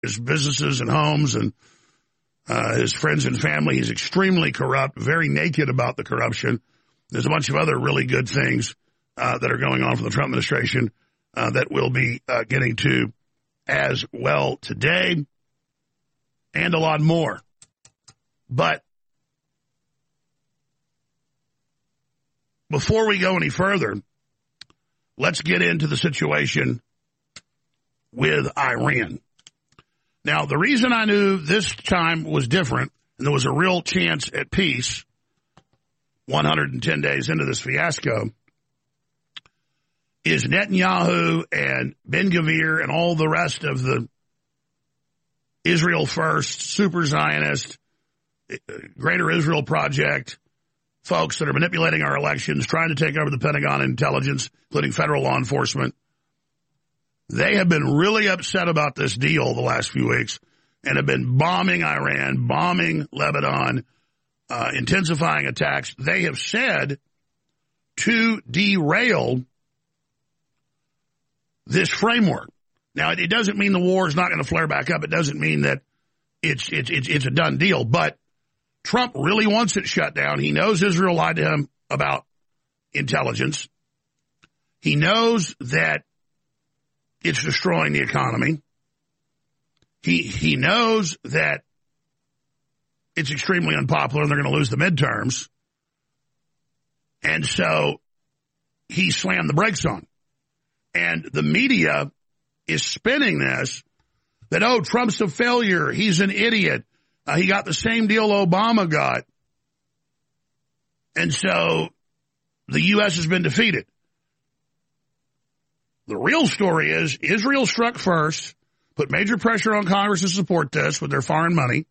his businesses and homes and his friends and family. He's extremely corrupt, very naked about the corruption. There's a bunch of other really good things that are going on for the Trump administration that we'll be getting to as well today, and a lot more. But before we go any further, let's get into the situation with Iran. Now, the reason I knew this time was different, and there was a real chance at peace 110 days into this fiasco, is Netanyahu and Ben-Gvir and all the rest of the Israel First, Super Zionist, Greater Israel Project folks that are manipulating our elections, trying to take over the Pentagon and intelligence, including federal law enforcement. They have been really upset about this deal the last few weeks and have been bombing Iran, bombing Lebanon, intensifying attacks. They have said to derail this framework. Now, it doesn't mean the war is not going to flare back up. It doesn't mean that it's a done deal. But Trump really wants it shut down. He knows Israel lied to him about intelligence. He knows that it's destroying the economy. He knows that it's extremely unpopular and they're going to lose the midterms. And so he slammed the brakes on. And the media is spinning this, that, oh, Trump's a failure. He's an idiot. He got the same deal Obama got. And so the U.S. has been defeated. The real story is Israel struck first, put major pressure on Congress to support this with their foreign money,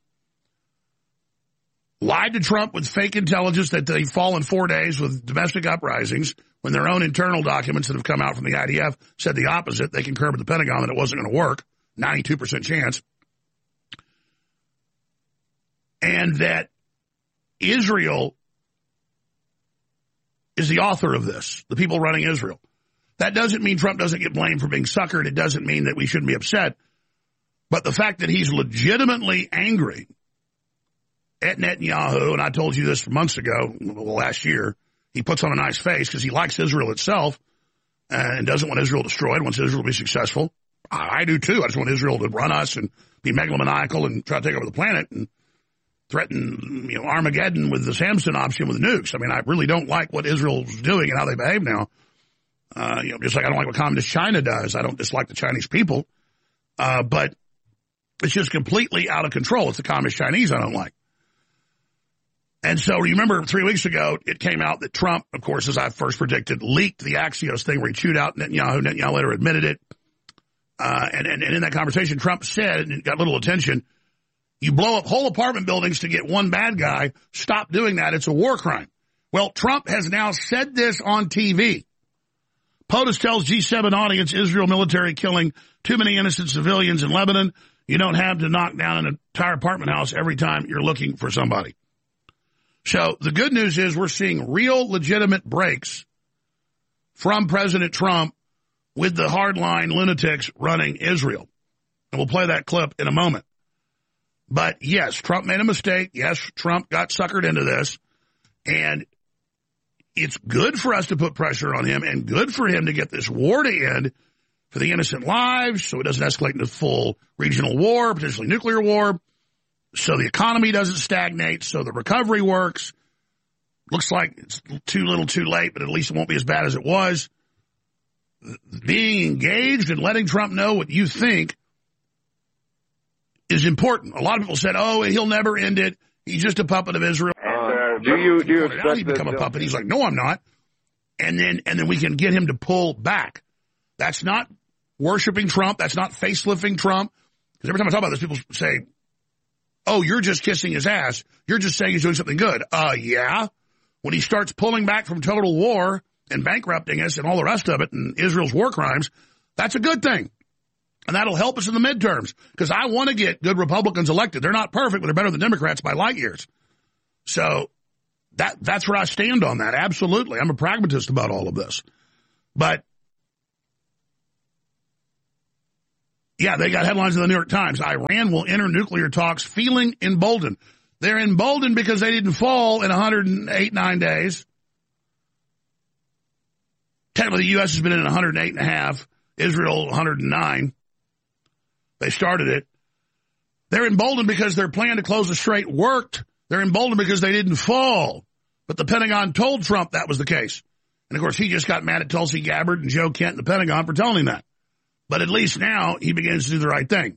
lied to Trump with fake intelligence that they fall in 4 days with domestic uprisings, when their own internal documents that have come out from the IDF said the opposite. They concurred with the Pentagon that it wasn't going to work, 92% chance. And that Israel is the author of this, the people running Israel. That doesn't mean Trump doesn't get blamed for being suckered. It doesn't mean that we shouldn't be upset. But the fact that he's legitimately angry at Netanyahu, and I told you this months ago, last year, he puts on a nice face because he likes Israel itself and doesn't want Israel destroyed, wants Israel to be successful. I do too. I just want Israel to run us and be megalomaniacal and try to take over the planet and threaten, Armageddon with the Samson option with nukes. I mean, I really don't like what Israel's doing and how they behave now. Just like I don't like what communist China does. I don't dislike the Chinese people. But it's just completely out of control. It's the communist Chinese I don't like. And so remember 3 weeks ago, it came out that Trump, of course, as I first predicted, leaked the Axios thing where he chewed out Netanyahu. Netanyahu later admitted it. And in that conversation, Trump said, and it got little attention, you blow up whole apartment buildings to get one bad guy. Stop doing that. It's a war crime. Well, Trump has now said this on TV. POTUS tells G7 audience Israel military killing too many innocent civilians in Lebanon. You don't have to knock down an entire apartment house every time you're looking for somebody. So the good news is we're seeing real legitimate breaks from President Trump with the hardline lunatics running Israel. And we'll play that clip in a moment. But yes, Trump made a mistake. Yes, Trump got suckered into this. And it's good for us to put pressure on him and good for him to get this war to end for the innocent lives so it doesn't escalate into full regional war, potentially nuclear war. So the economy doesn't stagnate, so the recovery works. Looks like it's too little too late, but at least it won't be as bad as it was. Being engaged and letting Trump know what you think is important. A lot of people said, oh, he'll never end it. He's just a puppet of Israel. Do you expect he become a puppet? He's like, no, I'm not. And then we can get him to pull back. That's not worshiping Trump. That's not facelifting Trump. Because every time I talk about this, people say, oh, you're just kissing his ass. You're just saying he's doing something good. Yeah. When he starts pulling back from total war and bankrupting us and all the rest of it and Israel's war crimes, that's a good thing. And that'll help us in the midterms because I want to get good Republicans elected. They're not perfect, but they're better than Democrats by light years. So that's where I stand on that. Absolutely. I'm a pragmatist about all of this. But Yeah, they got headlines in the New York Times. Iran will enter nuclear talks feeling emboldened. They're emboldened because they didn't fall in 109 days. Technically, the U.S. has been in 108 and a half. Israel, 109. They started it. They're emboldened because their plan to close the strait worked. They're emboldened because they didn't fall. But the Pentagon told Trump that was the case. And, of course, he just got mad at Tulsi Gabbard and Joe Kent in the Pentagon for telling him that. But at least now he begins to do the right thing.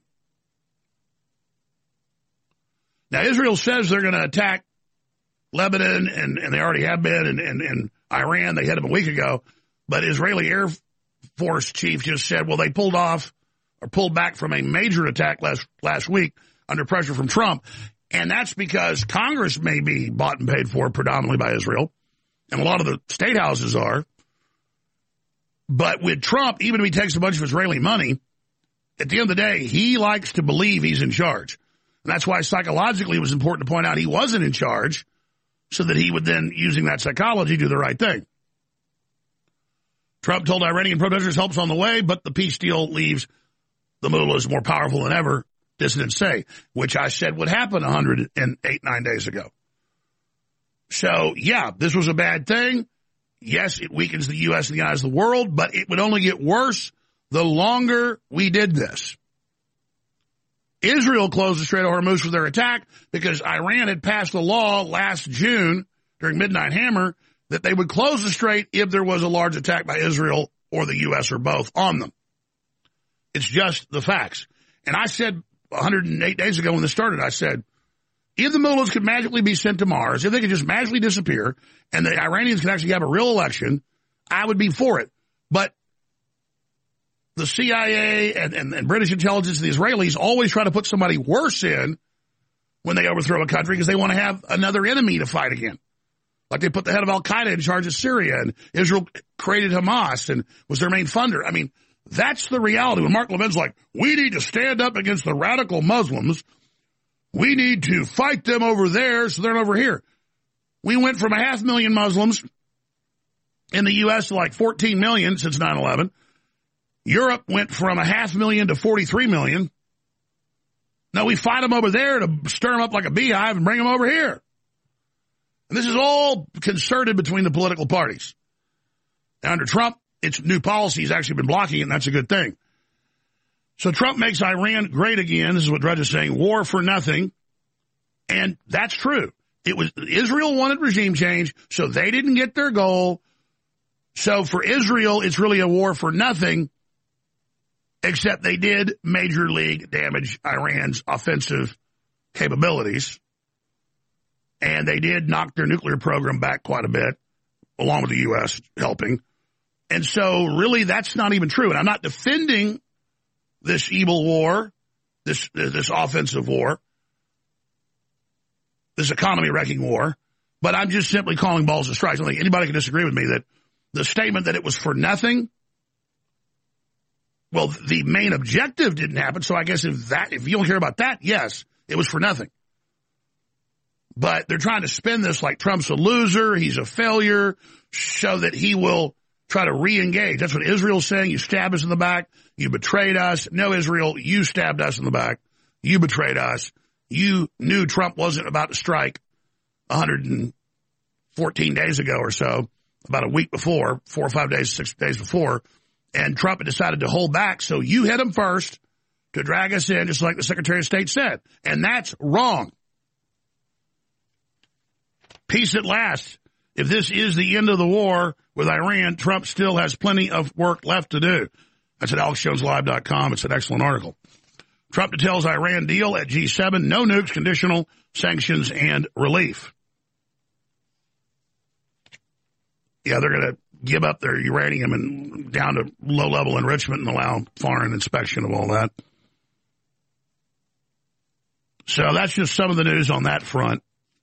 Now, Israel says they're going to attack Lebanon, and they already have been, and Iran. They had them a week ago. But Israeli Air Force chief just said, well, they pulled back from a major attack last week under pressure from Trump. And that's because Congress may be bought and paid for predominantly by Israel. And a lot of the state houses are. But with Trump, even if he takes a bunch of Israeli money, at the end of the day, he likes to believe he's in charge. And that's why psychologically it was important to point out he wasn't in charge so that he would then, using that psychology, do the right thing. Trump told Iranian protesters help's on the way, but the peace deal leaves the mullahs more powerful than ever, dissidents say, which I said would happen 9 days ago. So, yeah, this was a bad thing. Yes, it weakens the U.S. in the eyes of the world, but it would only get worse the longer we did this. Israel closed the Strait of Hormuz for their attack because Iran had passed a law last June during Midnight Hammer that they would close the strait if there was a large attack by Israel or the U.S. or both on them. It's just the facts. And I said 108 days ago when this started, I said, if the mullahs could magically be sent to Mars, if they could just magically disappear, and the Iranians could actually have a real election, I would be for it. But the CIA and British intelligence and the Israelis always try to put somebody worse in when they overthrow a country because they want to have another enemy to fight again. Like they put the head of Al-Qaeda in charge of Syria, and Israel created Hamas and was their main funder. I mean, that's the reality. When Mark Levin's like, we need to stand up against the radical Muslims. We need to fight them over there so they're over here. We went from 500,000 Muslims in the U.S. to like 14 million since 9/11. Europe went from 500,000 to 43 million. Now we fight them over there to stir them up like a beehive and bring them over here. And this is all concerted between the political parties. And under Trump, its new policy has actually been blocking it, and that's a good thing. So Trump makes Iran great again. This is what Drudge is saying, war for nothing. And that's true. It was Israel wanted regime change, so they didn't get their goal. So for Israel, it's really a war for nothing, except they did major league damage Iran's offensive capabilities. And they did knock their nuclear program back quite a bit, along with the U.S. helping. And so really that's not even true. And I'm not defending this evil war, this offensive war, this economy-wrecking war, but I'm just simply calling balls and strikes. I don't think anybody can disagree with me that the statement that it was for nothing, well, the main objective didn't happen, so I guess if you don't care about that, yes, it was for nothing. But they're trying to spin this like Trump's a loser, he's a failure, so that he will try to re-engage. That's what Israel's saying. You stabbed us in the back. You betrayed us. No, Israel, you stabbed us in the back. You betrayed us. You knew Trump wasn't about to strike 114 days ago or so, about a week before, 4 or 5 days, 6 days before, and Trump had decided to hold back. So you hit him first to drag us in, just like the Secretary of State said. And that's wrong. Peace at last. If this is the end of the war with Iran, Trump still has plenty of work left to do. That's at AlexJonesLive.com. It's an excellent article. Trump details Iran deal at G7, no nukes, conditional sanctions, and relief. Yeah, they're going to give up their uranium and down to low-level enrichment and allow foreign inspection of all that. So that's just some of the news on that front.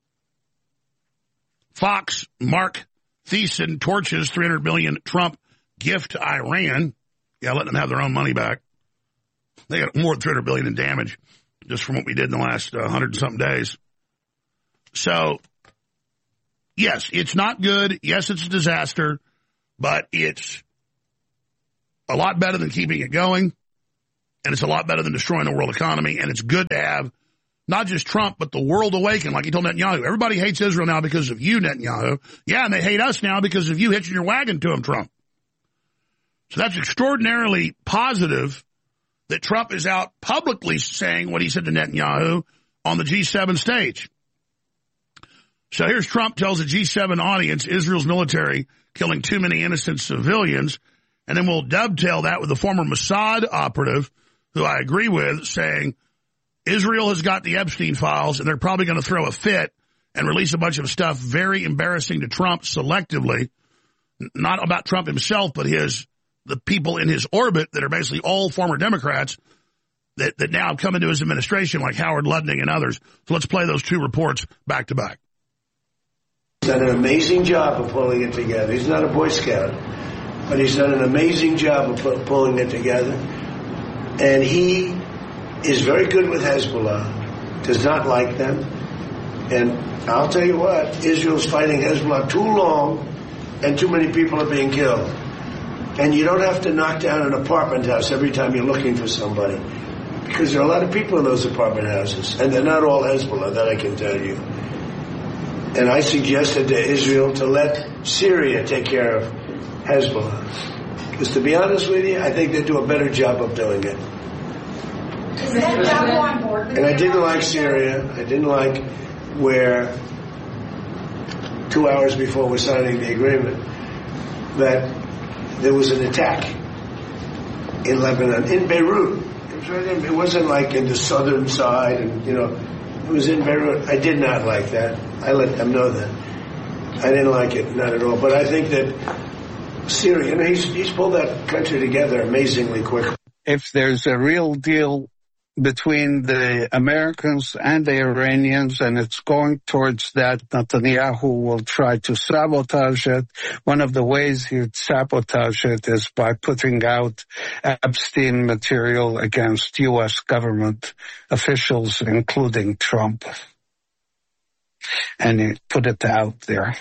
Fox, Mark Thiessen torches $300 billion Trump gift to Iran. Yeah, letting them have their own money back. They got more than $300 billion in damage just from what we did in the last 100-something days. So, yes, it's not good. Yes, it's a disaster, but it's a lot better than keeping it going. And it's a lot better than destroying the world economy. And it's good to have not just Trump, but the world awaken, like he told Netanyahu. Everybody hates Israel now because of you, Netanyahu. Yeah, and they hate us now because of you hitching your wagon to them, Trump. So that's extraordinarily positive that Trump is out publicly saying what he said to Netanyahu on the G7 stage. So here's Trump tells the G7 audience Israel's military killing too many innocent civilians. And then we'll dovetail that with the former Mossad operative, who I agree with, saying Israel has got the Epstein files and they're probably going to throw a fit and release a bunch of stuff very embarrassing to Trump selectively. Not about Trump himself, but the people in his orbit that are basically all former Democrats that now have come into his administration, like Howard Lutnick and others. So let's play those two reports back to back. He's done an amazing job of pulling it together. He's not a Boy Scout, but he's done an amazing job of pulling it together. And he is very good with Hezbollah, does not like them. And I'll tell you what, Israel's fighting Hezbollah too long and too many people are being killed. And you don't have to knock down an apartment house every time you're looking for somebody, because there are a lot of people in those apartment houses, and they're not all Hezbollah, that I can tell you. And I suggested to Israel to let Syria take care of Hezbollah. Because to be honest with you, I think they do a better job of doing it. Is that job on board with and I didn't like Syria. I didn't like where 2 hours before we're signing the agreement that there was an attack in Lebanon, in Beirut. It wasn't like in the southern side, and it was in Beirut. I did not like that. I let them know that. I didn't like it, not at all. But I think that Syria, he's pulled that country together amazingly quickly. If there's a real deal between the Americans and the Iranians, and it's going towards that, Netanyahu will try to sabotage it. One of the ways he'd sabotage it is by putting out Epstein material against U.S. government officials, including Trump. And he put it out there.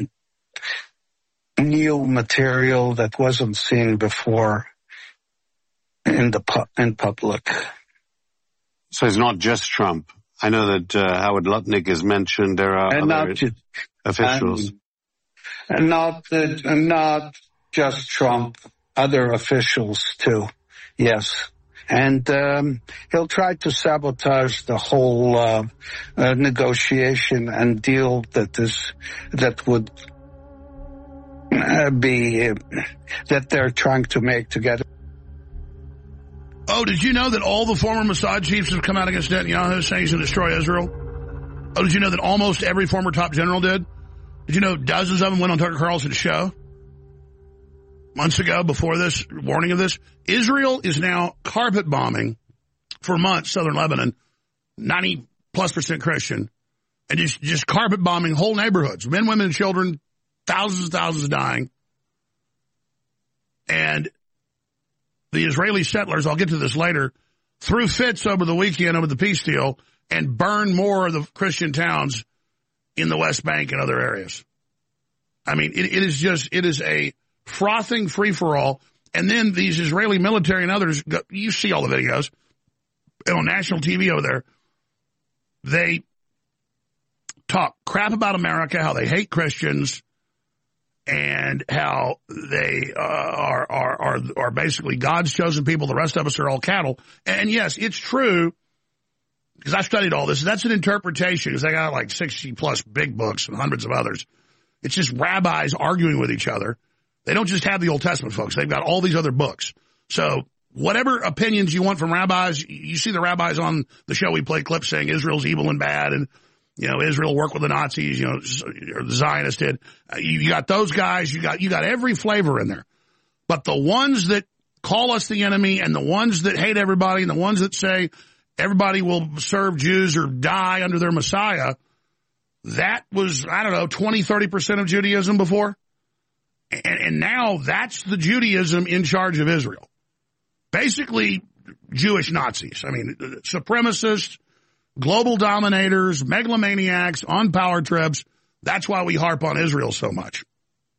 New material that wasn't seen before in public. So it's not just Trump. I know that Howard Lutnick is mentioned. There are other officials. And not just Trump, other officials too. Yes. And he'll try to sabotage the whole negotiation and deal that would be that they're trying to make together. Oh, did you know that all the former Mossad chiefs have come out against Netanyahu saying he's going to destroy Israel? Oh, did you know that almost every former top general did? Did you know dozens of them went on Tucker Carlson's show months ago before this, warning of this? Israel is now carpet bombing for months, southern Lebanon, 90+% Christian, and just carpet bombing whole neighborhoods, men, women, and children, thousands dying. And the Israeli settlers, I'll get to this later, threw fits over the weekend over the peace deal and burned more of the Christian towns in the West Bank and other areas. I mean, it is a frothing free-for-all. And then these Israeli military and others, you see all the videos, and on national TV over there, they talk crap about America, how they hate Christians, and how they are basically God's chosen people. The rest of us are all cattle. And yes, it's true, because I studied all this. That's an interpretation, because they got like 60+ big books and hundreds of others. It's just rabbis arguing with each other. They don't just have the Old Testament, folks. They've got all these other books. So whatever opinions you want from rabbis, you see the rabbis on the show. We play clips saying Israel's evil and bad, and Israel worked with the Nazis, or the Zionists did. You got those guys. You got every flavor in there. But the ones that call us the enemy, and the ones that hate everybody, and the ones that say everybody will serve Jews or die under their Messiah, that was, 20-30% of Judaism before. And now that's the Judaism in charge of Israel. Basically, Jewish Nazis. I mean, supremacists, global dominators, megalomaniacs on power trips. That's why we harp on Israel so much,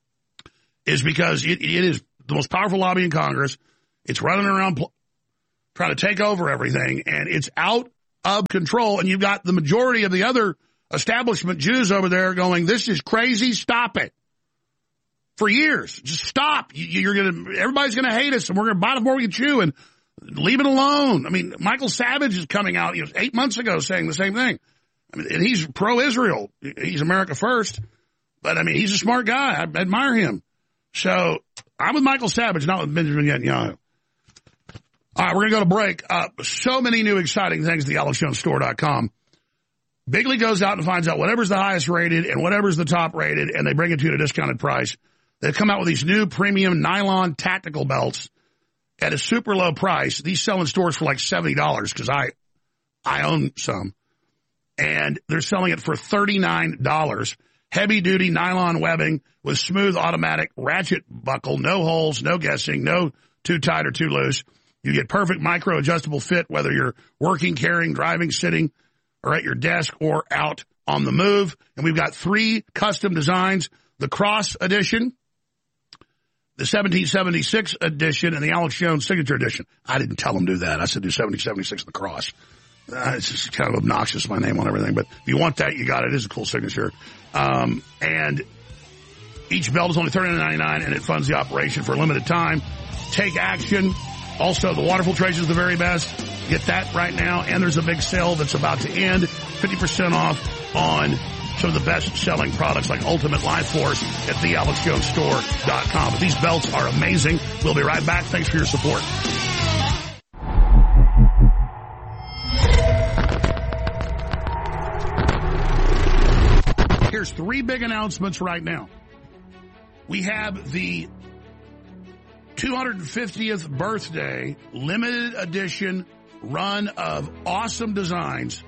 is because it is the most powerful lobby in Congress. It's running around trying to take over everything, and it's out of control. And you've got the majority of the other establishment Jews over there going, this is crazy, stop it. For years, just stop. Everybody's going to hate us, and we're going to bite off more we can chew, and leave it alone. I mean, Michael Savage is coming out 8 months ago saying the same thing. I mean, and he's pro-Israel. He's America first. But, I mean, he's a smart guy. I admire him. So I'm with Michael Savage, not with Benjamin Netanyahu. All right, we're going to go to break. So many new exciting things at thealexjonestore.com. Bigley goes out and finds out whatever's the highest rated and whatever's the top rated, and they bring it to you at a discounted price. They've come out with these new premium nylon tactical belts at a super low price. These sell in stores for like $70 because I own some. And they're selling it for $39. Heavy-duty nylon webbing with smooth automatic ratchet buckle, no holes, no guessing, no too tight or too loose. You get perfect micro-adjustable fit whether you're working, carrying, driving, sitting, or at your desk or out on the move. And we've got 3 custom designs, the Cross Edition, the 1776 edition, and the Alex Jones Signature Edition. I didn't tell them to do that. I said do 1776 the Cross. It's just kind of obnoxious, my name on everything. But if you want that, you got it. It is a cool signature. And each belt is only $39.99, and it funds the operation for a limited time. Take action. Also, the water filtration is the very best. Get that right now. And there's a big sale that's about to end. 50% off on some of the best-selling products like Ultimate Life Force at thealexjonestore.com. But these belts are amazing. We'll be right back. Thanks for your support. Here's 3 big announcements right now. We have the 250th birthday limited edition run of awesome designs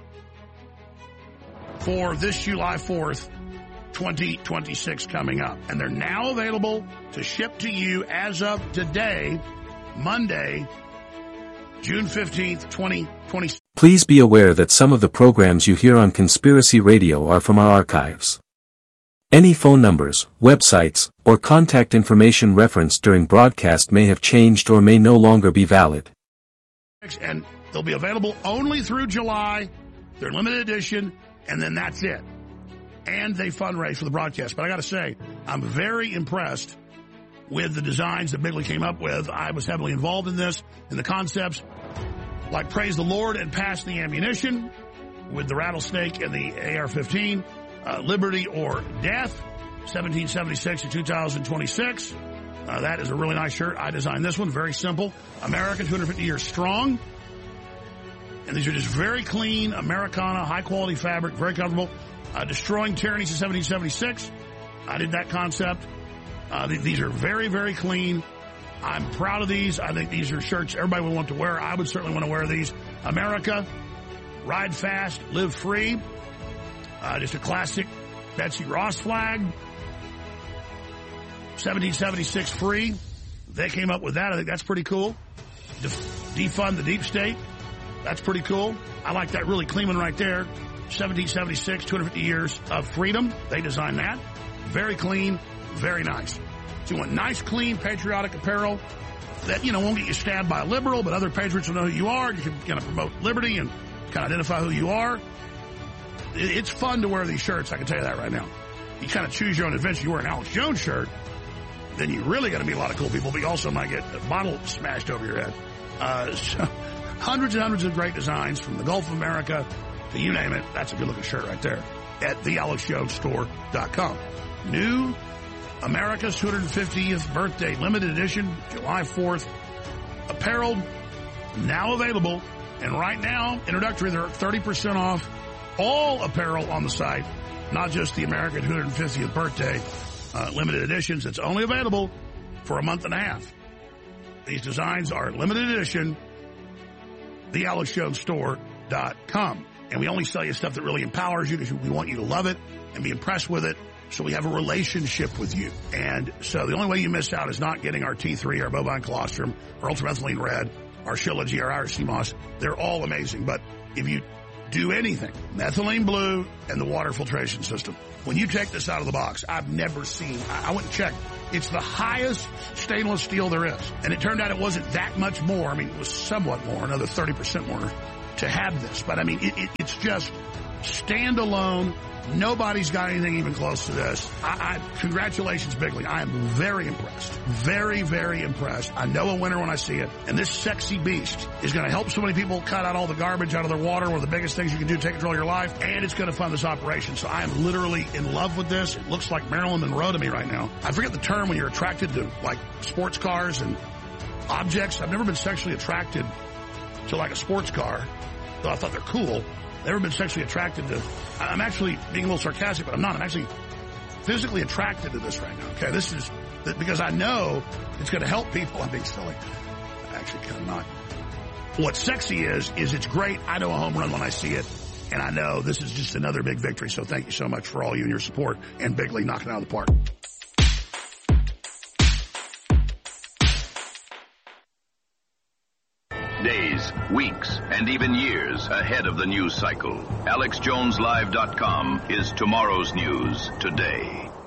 for this July 4th, 2026 coming up. And they're now available to ship to you as of today, Monday, June 15th, 2026. Please be aware that some of the programs you hear on Conspiracy Radio are from our archives. Any phone numbers, websites, or contact information referenced during broadcast may have changed or may no longer be valid. And they'll be available only through July. They're limited edition, and then that's it. And they fundraise for the broadcast. But I got to say, I'm very impressed with the designs that Bigley came up with. I was heavily involved in this, in the concepts, like Praise the Lord and Pass the Ammunition with the Rattlesnake and the AR-15. Liberty or Death, 1776 to 2026. That is a really nice shirt. I designed this one. Very simple. America, 250 years strong. And these are just very clean, Americana, high-quality fabric, very comfortable. Destroying Tyranny since 1776. I did that concept. These are very, very clean. I'm proud of these. I think these are shirts everybody would want to wear. I would certainly want to wear these. America, ride fast, live free. Just a classic Betsy Ross flag. 1776 free. They came up with that. I think that's pretty cool. Defund the deep state. That's pretty cool. I like that really clean one right there. 1776, 250 years of freedom. They designed that. Very clean, very nice. So you want nice, clean, patriotic apparel that, won't get you stabbed by a liberal, but other patriots will know who you are. You can kind of promote liberty and kind of identify who you are. It's fun to wear these shirts, I can tell you that right now. You kind of choose your own adventure. You wear an Alex Jones shirt, then you really got to meet a lot of cool people, but you also might get a bottle smashed over your head. So hundreds and hundreds of great designs from the Gulf of America to you name it. That's a good-looking shirt right there at thealexjonestore.com. New America's 250th birthday limited edition, July 4th, apparel, now available. And right now, introductory, they're 30% off all apparel on the site, not just the American 250th birthday limited editions. It's only available for a month and a half. These designs are limited edition, thealexjonestore.com. And we only sell you stuff that really empowers you because we want you to love it and be impressed with it. So we have a relationship with you. And so the only way you miss out is not getting our T3, our bovine colostrum, our ultramethylene red, our Shilajit, our Irish sea moss. They're all amazing. But if you do anything, methylene blue and the water filtration system. When you take this out of the box, I've never seen, I went and checked It's the highest stainless steel there is. And it turned out it wasn't that much more. I mean, it was somewhat more, another 30% more to have this. But I mean, it's just standalone. Nobody's got anything even close to this. Congratulations, Bigley. I am very impressed. Very, very impressed. I know a winner when I see it. And this sexy beast is going to help so many people cut out all the garbage out of their water, one of the biggest things you can do to take control of your life, and it's going to fund this operation. So I am literally in love with this. It looks like Marilyn Monroe to me right now. I forget the term when you're attracted to, like, sports cars and objects. I've never been sexually attracted to, like, a sports car, though I thought they're cool. Never been sexually attracted to. I'm actually being a little sarcastic, but I'm not. I'm actually physically attracted to this right now. Okay, this is because I know it's going to help people. I'm being silly. Actually, kind of not. What's sexy is it's great. I know a home run when I see it, and I know this is just another big victory. So thank you so much for all you and your support, and Bigley knocking it out of the park. Days, weeks, and even years ahead of the news cycle. AlexJonesLive.com is tomorrow's news today.